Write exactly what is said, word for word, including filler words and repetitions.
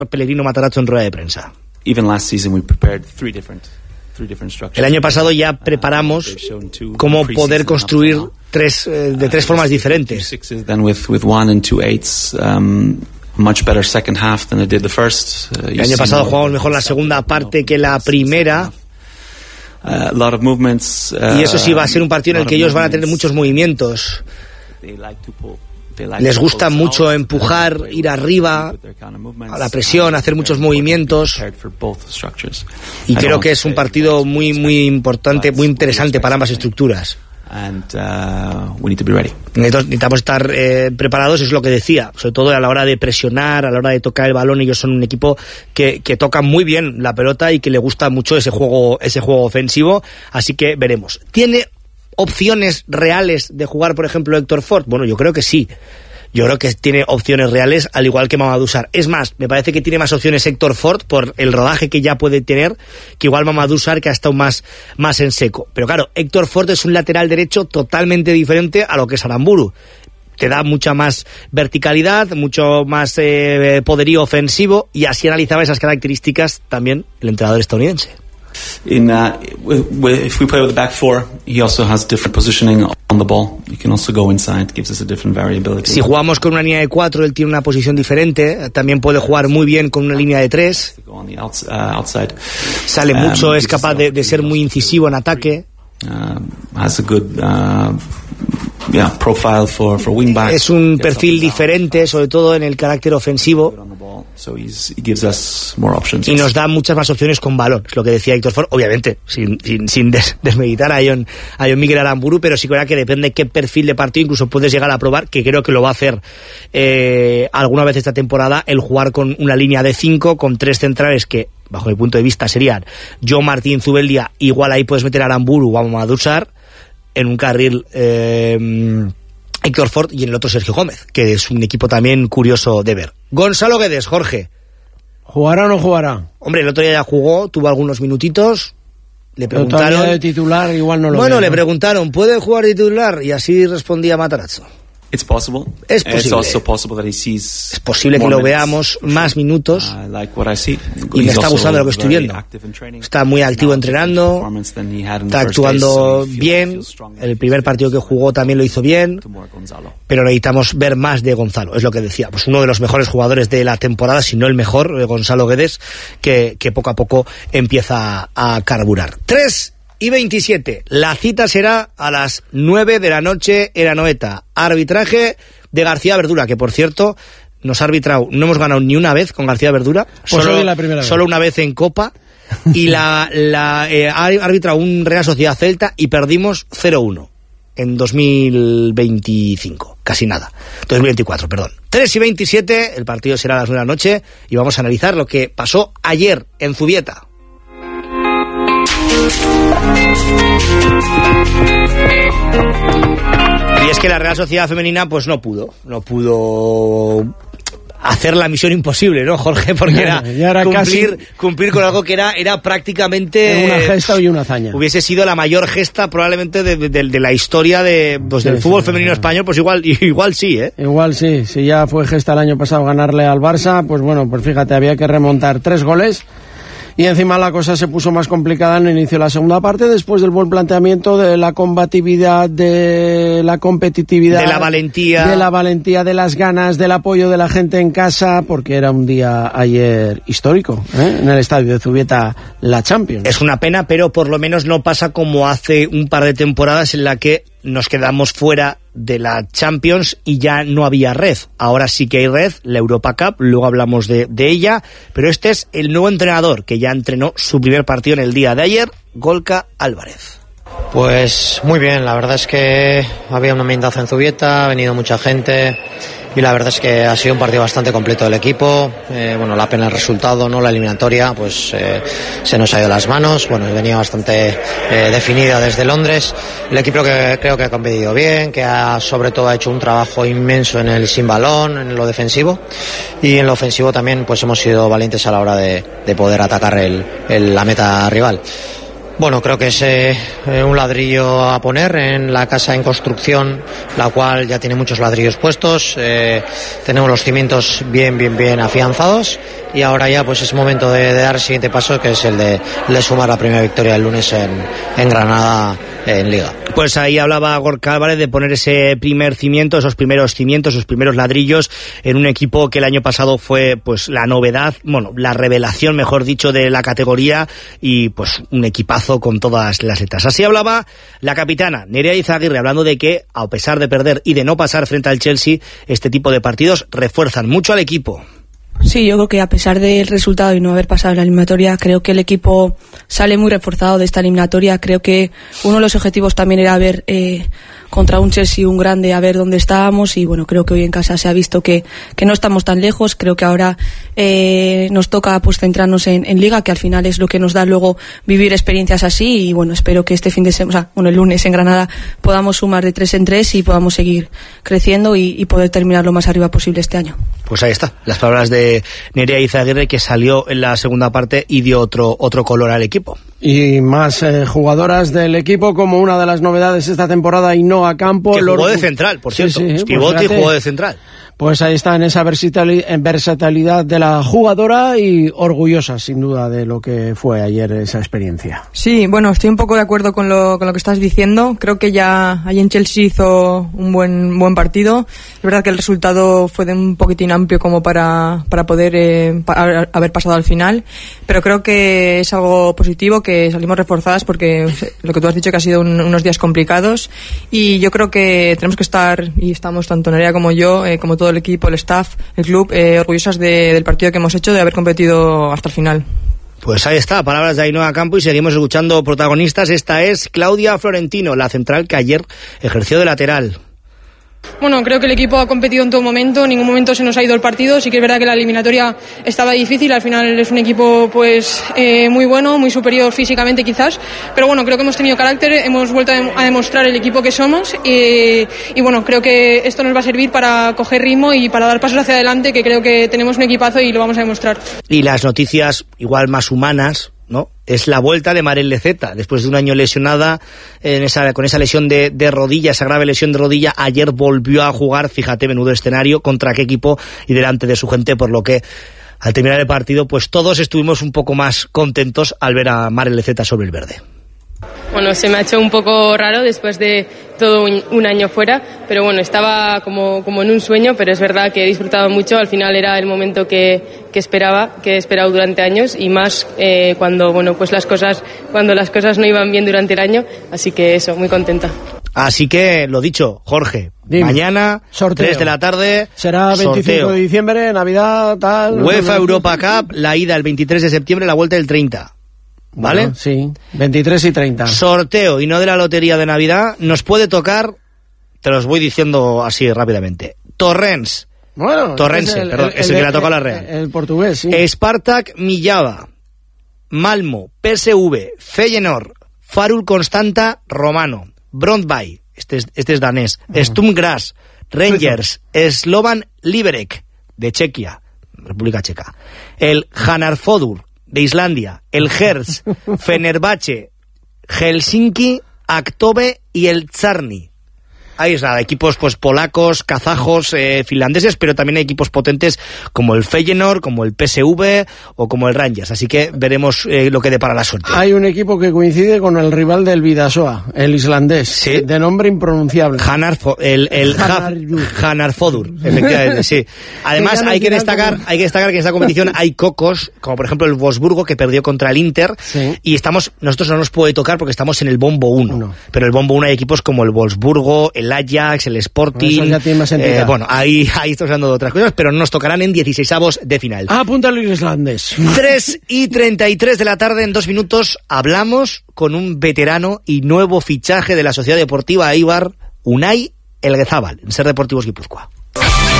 Pellegrino Matarazzo en rueda de prensa. Even last season we prepared three different El año pasado ya preparamos cómo poder construir tres eh, de tres formas diferentes. El año pasado jugamos mejor la segunda parte que la primera. Y eso sí va a ser un partido en el que ellos van a tener muchos movimientos. Les gusta mucho empujar, ir arriba, a la presión, hacer muchos movimientos. Y creo que es un partido muy, muy importante, muy interesante para ambas estructuras. Necesitamos estar eh, preparados, es lo que decía, sobre todo a la hora de presionar, a la hora de tocar el balón. Ellos son un equipo que, que toca muy bien la pelota y que le gusta mucho ese juego, ese juego ofensivo. Así que veremos. ¿Tiene opciones reales de jugar, por ejemplo, Héctor Ford? Bueno, yo creo que sí. Yo creo que tiene opciones reales, al igual que Mamadou Sarr. Es más, me parece que tiene más opciones Héctor Ford por el rodaje que ya puede tener, que igual Mamadou Sarr, que ha estado más, más en seco. Pero claro, Héctor Ford es un lateral derecho totalmente diferente a lo que es Aramburu. Te da mucha más verticalidad, mucho más eh, poderío ofensivo, y así analizaba esas características también el entrenador estadounidense. In uh, if we play with the back four, he also has different positioning on the ball. He can also go inside, gives us a different variability. Si jugamos con una línea de cuatro, él tiene una posición diferente. También puede jugar muy bien con una línea de tres. Sale mucho, es capaz de, de ser muy incisivo en ataque. Uh, has a good uh, yeah, profile for, for wing back. Es un perfil diferente, sobre todo en el carácter ofensivo. So he's, he gives us more options. Y nos da muchas más opciones con balón, es lo que decía Héctor Ford, obviamente, sin, sin, sin des, desmeditar a John, a John Miguel Aramburu, pero sí que, que depende de qué perfil de partido, incluso puedes llegar a probar, que creo que lo va a hacer eh, alguna vez esta temporada, el jugar con una línea de cinco, con tres centrales que, bajo mi punto de vista, serían Joe Martín, Zubeldia, igual ahí puedes meter a Aramburu o a Mamadou Sarr, en un carril eh, Héctor Ford y en el otro Sergio Gómez, que es un equipo también curioso de ver. Gonzalo Guedes, Jorge. ¿Jugará o no jugará? Hombre, el otro día ya jugó, tuvo algunos minutitos. Le preguntaron. De titular igual no lo Bueno, veo, le ¿no? preguntaron, ¿puede jugar de titular? Y así respondía Matarazzo. It's possible. Es posible. It's also possible that he sees es posible que lo veamos más minutos. I like what I see. Y me está gustando lo que estoy viendo. Está muy activo entrenando. Está actuando bien. El primer partido que jugó también lo hizo bien. Pero necesitamos ver más de Gonzalo. Es lo que decía. Pues uno de los mejores jugadores de la temporada, si no el mejor, Gonzalo Guedes, que, que poco a poco empieza a carburar. Tres y veintisiete. La cita será a las nueve de la noche en Anoeta. Arbitraje de García Verdura, que por cierto nos ha arbitrado, no hemos ganado ni una vez con García Verdura, pues solo, la primera vez. solo una vez en Copa, y la, la eh, ha arbitrado un Real Sociedad Celta y perdimos cero uno en dos mil veinticinco, casi nada, dos mil veinticuatro, perdón. tres y veintisiete, el partido será a las nueve de la noche y vamos a analizar lo que pasó ayer en Zubieta. Y es que la Real Sociedad Femenina pues no pudo, no pudo hacer la misión imposible, ¿no, Jorge? Porque era, era cumplir, casi... cumplir con algo que era, era prácticamente... Una gesta y una hazaña. Hubiese sido la mayor gesta probablemente de, de, de la historia de, pues, del sí, fútbol sí, femenino sí. español, pues igual, igual sí, ¿eh? Igual sí, si ya fue gesta el año pasado ganarle al Barça, pues bueno, pues fíjate, había que remontar tres goles. Y encima la cosa se puso más complicada en el inicio de la segunda parte, después del buen planteamiento, de la combatividad, de la competitividad, de la valentía, de la valentía, de las ganas, del apoyo de la gente en casa, porque era un día ayer histórico, ¿eh? En el estadio de Zubieta, la Champions. Es una pena, pero por lo menos no pasa como hace un par de temporadas en la que nos quedamos fuera de la Champions y ya no había red. Ahora sí que hay red, la Europa Cup, luego hablamos de, de ella, pero este es el nuevo entrenador que ya entrenó su primer partido en el día de ayer, Gorka Álvarez. Pues muy bien, la verdad es que había un ambientazo en Zubieta, ha venido mucha gente y la verdad es que ha sido un partido bastante completo del equipo. Eh, bueno, la pena el resultado, no la eliminatoria, pues eh, se nos ha ido de las manos. Bueno, venía bastante eh, definida desde Londres. El equipo que creo que ha competido bien, que ha sobre todo ha hecho un trabajo inmenso en el sin balón, en lo defensivo, y en lo ofensivo también pues hemos sido valientes a la hora de, de poder atacar el, el, la meta rival. Bueno, creo que es eh, un ladrillo a poner en la casa en construcción, la cual ya tiene muchos ladrillos puestos. Eh, tenemos los cimientos bien, bien, bien afianzados y ahora ya pues es momento de, de dar el siguiente paso, que es el de, el de sumar la primera victoria del lunes en, en Granada en Liga. Pues ahí hablaba Gorka Álvarez de poner ese primer cimiento, esos primeros cimientos, esos primeros ladrillos en un equipo que el año pasado fue pues la novedad, bueno, la revelación, mejor dicho, de la categoría y pues un equipazo con todas las letras. Así hablaba la capitana Nerea Izaguirre, hablando de que a pesar de perder y de no pasar frente al Chelsea, este tipo de partidos refuerzan mucho al equipo. Sí, yo creo que a pesar del resultado y no haber pasado en la eliminatoria, creo que el equipo sale muy reforzado de esta eliminatoria. Creo que uno de los objetivos también era ver eh, contra un Chelsea, un grande, a ver dónde estábamos, y bueno, creo que hoy en casa se ha visto que, que no estamos tan lejos. Creo que ahora eh, nos toca pues centrarnos en, en Liga, que al final es lo que nos da luego vivir experiencias así, y bueno, espero que este fin de semana, o sea, bueno, el lunes en Granada podamos sumar de tres en tres y podamos seguir creciendo y, y poder terminar lo más arriba posible este año. Pues ahí está, las palabras de Nerea Izaguirre, que salió en la segunda parte y dio otro, otro color al equipo. Y más eh, jugadoras del equipo, como una de las novedades esta temporada, Ainhoa Campo. Que jugó Lord... de central, por cierto. Sí, sí, es pivote pues y jugó de central. Pues ahí está, en esa versatilidad de la jugadora, y orgullosa sin duda de lo que fue ayer esa experiencia. Sí, bueno, estoy un poco de acuerdo con lo, con lo que estás diciendo. Creo que ya allí en Chelsea hizo un buen buen partido. Es verdad que el resultado fue de un poquitín amplio como para, para poder eh, para haber pasado al final, pero creo que es algo positivo, que salimos reforzadas, porque lo que tú has dicho, que ha sido un, unos días complicados, y yo creo que tenemos que estar, y estamos tanto Nerea como yo, eh, como todo el equipo, el staff, el club, eh, orgullosas de, del partido que hemos hecho, de haber competido hasta el final. Pues ahí está, palabras de Ainhoa Campo, y seguimos escuchando protagonistas. Esta es Claudia Florentino, la central que ayer ejerció de lateral. Bueno, creo que el equipo ha competido en todo momento, en ningún momento se nos ha ido el partido. Sí que es verdad que la eliminatoria estaba difícil, al final es un equipo pues eh, muy bueno, muy superior físicamente quizás, pero bueno, creo que hemos tenido carácter, hemos vuelto a demostrar el equipo que somos, y, y bueno, creo que esto nos va a servir para coger ritmo y para dar pasos hacia adelante, que creo que tenemos un equipazo y lo vamos a demostrar. Y las noticias igual más humanas, ¿no? Es la vuelta de Marel Lezeta, después de un año lesionada en esa, con esa lesión de, de rodilla, esa grave lesión de rodilla. Ayer volvió a jugar, fíjate, menudo escenario, contra qué equipo y delante de su gente, por lo que al terminar el partido pues todos estuvimos un poco más contentos al ver a Marel Lezeta sobre el verde. Bueno, se me ha hecho un poco raro después de todo un, un año fuera, pero bueno, estaba como, como en un sueño, pero es verdad que he disfrutado mucho. Al final era el momento que, que esperaba, que he esperado durante años, y más eh, cuando bueno pues las cosas cuando las cosas no iban bien durante el año, así que eso, muy contenta. Así que lo dicho, Jorge, Dime. Mañana, sorteo. tres de la tarde, será veinticinco sorteo. De diciembre, Navidad, tal. UEFA Europa Cup, la ida el veintitrés de septiembre, la vuelta el treinta. ¿Vale? Bueno, sí, veintitrés y treinta. Sorteo, y no de la lotería de Navidad. Nos puede tocar, te los voy diciendo así rápidamente. Torrens. Bueno, Torrense, es el, perdón, el, es el, el que le ha tocado a la Real. El, el portugués, sí. Spartak Millava, Malmo, P S V, Feyenoord, Farul Constanta Romano, Brøndby, este es, este es danés, uh-huh. Sturm Graz, Rangers, Slovan Liberec, de Chequia, República Checa, el Hanarfodur, de Islandia, el Hertz, Fenerbahce, Helsinki, Aktobe y el Czarny. Ahí está, equipos pues polacos, kazajos, eh, finlandeses, pero también hay equipos potentes como el Feyenoord, como el P S V o como el Rangers. Así que veremos eh, lo que depara la suerte. Hay un equipo que coincide con el rival del Vidasoa, el islandés, ¿sí? De nombre impronunciable. Hanar, el el Hanarfodur, efectivamente, sí. Además hay que destacar, hay que destacar que en esta competición hay cocos, como por ejemplo el Wolfsburgo, que perdió contra el Inter, sí. Y estamos, nosotros no nos puede tocar porque estamos en el bombo uno, uno. Pero el bombo uno hay equipos como el Wolfsburgo, el Ajax, el Sporting, eh, bueno, ahí, ahí estamos hablando de otras cosas, pero no nos tocarán en dieciseisavos de final. Ah, apunta al islandés. tres y treinta y tres de la tarde, en dos minutos, hablamos con un veterano y nuevo fichaje de la Sociedad Deportiva Eibar, Unai Elgezábal, en Ser Deportivos Guipúzcoa.